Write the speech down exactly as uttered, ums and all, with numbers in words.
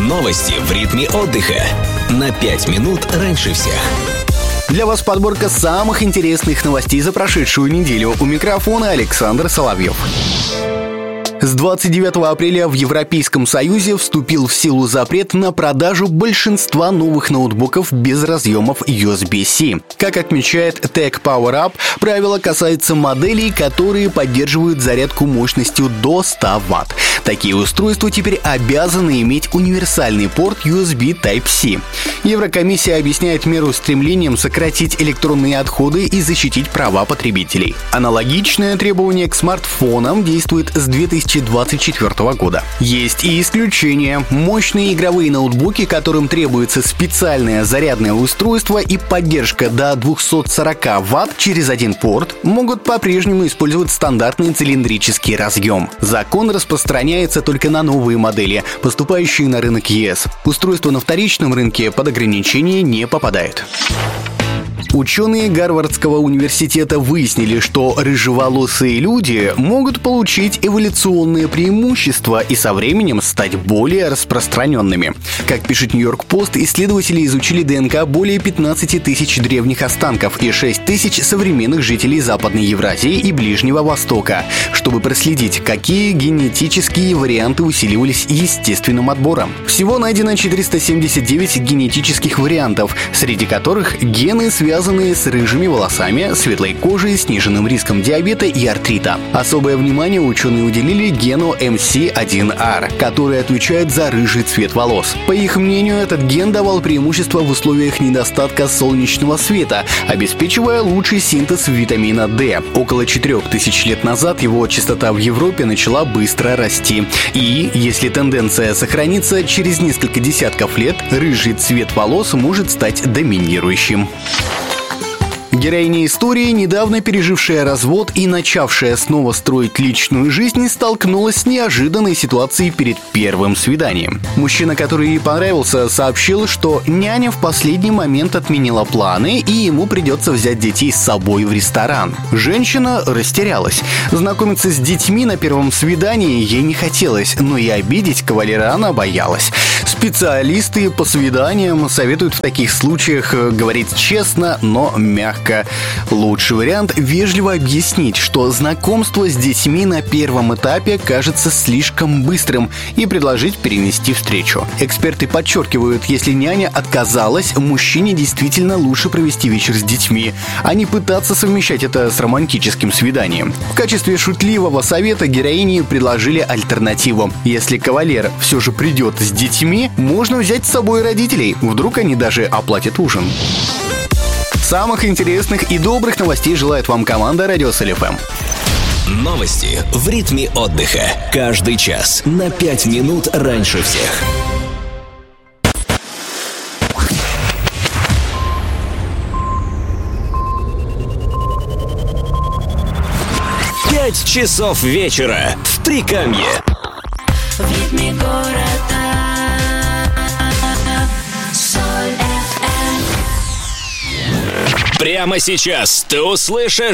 Новости в ритме отдыха. На пять минут раньше всех. Для вас подборка самых интересных новостей за прошедшую неделю. У микрофона Александр Соловьев. С двадцать девятого апреля в Европейском Союзе вступил в силу запрет на продажу большинства новых ноутбуков без разъемов ю эс би-C. Как отмечает Tech Power Up, правило касается моделей, которые поддерживают зарядку мощностью до ста ватт. Такие устройства теперь обязаны иметь универсальный порт ю эс би Type-C. Еврокомиссия объясняет меру стремлением сократить электронные отходы и защитить права потребителей. Аналогичное требование к смартфонам действует с две тысячи двадцать четвёртого года. Есть и исключения. Мощные игровые ноутбуки, которым требуется специальное зарядное устройство и поддержка до двухсот сорока ватт через один порт, могут по-прежнему использовать стандартный цилиндрический разъем. Закон распространяется только на новые модели, поступающие на рынок ЕС. Устройства на вторичном рынке под ограничения не попадают. Ученые Гарвардского университета выяснили, что рыжеволосые люди могут получить эволюционные преимущества и со временем стать более распространенными. Как пишет Нью-Йорк Пост, исследователи изучили ДНК более пятнадцати тысяч древних останков и шесть тысяч современных жителей Западной Евразии и Ближнего Востока, чтобы проследить, какие генетические варианты усиливались естественным отбором. Всего найдено четыреста семьдесят девять генетических вариантов, среди которых гены связаны с рыжими волосами, светлой кожей, сниженным риском диабета и артрита. Особое внимание ученые уделили гену эм си один ар, который отвечает за рыжий цвет волос. По их мнению, этот ген давал преимущество в условиях недостатка солнечного света, обеспечивая лучший синтез витамина D. Около четырех тысяч лет назад его частота в Европе начала быстро расти. И, если тенденция сохранится, через несколько десятков лет рыжий цвет волос может стать доминирующим. Героиня истории, недавно пережившая развод и начавшая снова строить личную жизнь, столкнулась с неожиданной ситуацией перед первым свиданием. Мужчина, который ей понравился, сообщил, что няня в последний момент отменила планы и ему придется взять детей с собой в ресторан. Женщина растерялась. Знакомиться с детьми на первом свидании ей не хотелось, но и обидеть кавалера она боялась. Специалисты по свиданиям советуют в таких случаях говорить честно, но мягко. Лучший вариант – вежливо объяснить, что знакомство с детьми на первом этапе кажется слишком быстрым, и предложить перенести встречу. Эксперты подчеркивают, если няня отказалась, мужчине действительно лучше провести вечер с детьми, а не пытаться совмещать это с романтическим свиданием. В качестве шутливого совета героине предложили альтернативу. Если кавалер все же придет с детьми, можно взять с собой родителей, вдруг они даже оплатят ужин. Самых интересных и добрых новостей желает вам команда Радио Соль эф эм. Новости в ритме отдыха. Каждый час на пять минут раньше всех. Пять часов вечера в Прикамье. В ритме города. Прямо сейчас ты услышишь